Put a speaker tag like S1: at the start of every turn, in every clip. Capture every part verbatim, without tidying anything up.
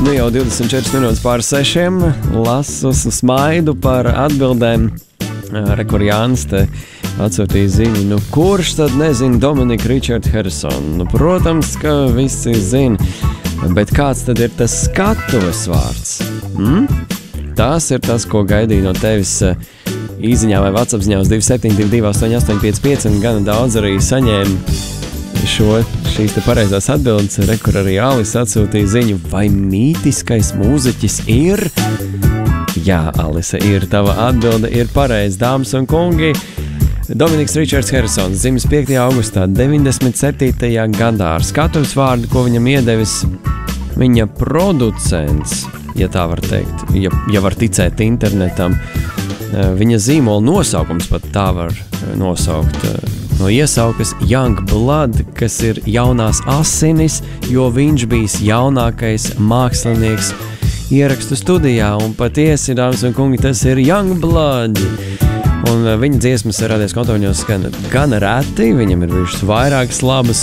S1: Nu jau divdesmit četras minūtes pār sešiem, lasu smaidu par atbildēm. Rekur Jānis te atsūtīja ziņu, nu kurš tad nezina Dominiku Richardu Harrisonu? Nu, protams, ka visi zina, bet kāds tad ir tas skatuves vārds? Hmm? Tas ir tas, ko gaidīja no tevis īziņā vai WhatsApp-ziņā uz divi septiņi divi divi astoņi astoņi pieci pieci, un gana daudz arī saņēma šo, šīs te pareizās atbildes. Rekur arī Alis atsūtīja ziņu, vai mītiskais mūziķis ir? Jā, Alise, ir, tava atbilde ir pareiza, dāmas un kungi. Dominiks Richards Harrisons dzimis piektajā augustā deviņdesmit septītajā gadā ar skatuves vārdu, ko viņam iedevis viņa producents, ja tā var teikt, ja, ja var ticēt internetam. Viņa zīmola nosaukums pat tā var nosaukt no iesaukas Young Blood, kas ir jaunās asinis, jo viņš bijis jaunākais mākslinieks ierakstu studijā, un patiesi, dāmas un kungi, tas ir Young Blood. Un viņa dziesmas radies kontoņos gan, gan reti, viņam ir bijušas vairākas labas,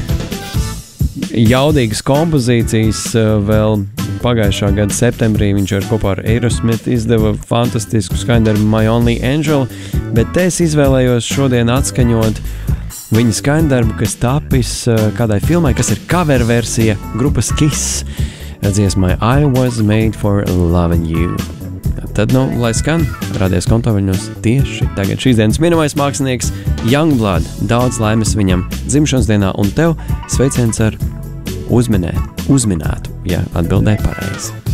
S1: jaudīgas kompozīcijas. Vēl pagājušā gada septembrī viņš ar kopā ar Aerosmith izdeva fantastisku skaņdarbu My Only Angel, bet es izvēlējos šodien atskaņot viņa skaņdarbu, kas tapis kādai filmai, kas ir cover versija grupas Kiss dziesmai I Was Made For Loving You. Tad, nu, lai skan, radies kontoviņos tieši tagad. Šīs dienas minamais mākslinieks Young Blood. Daudz laimes viņam dzimšanas dienā, un tev sveiciens ar uzminē, uzminētu, ja atbildēji pareizi.